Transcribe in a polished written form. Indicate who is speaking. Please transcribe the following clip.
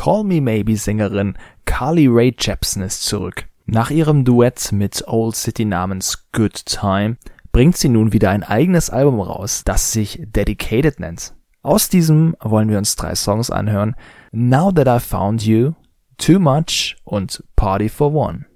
Speaker 1: Call Me Maybe-Sängerin Carly Rae Jepsen ist zurück. Nach ihrem Duett mit Old City namens Good Time bringt sie nun wieder ein eigenes Album raus, das sich Dedicated nennt. Aus diesem wollen wir uns 3 Songs anhören: Now That I Found You, Too Much und Party for One.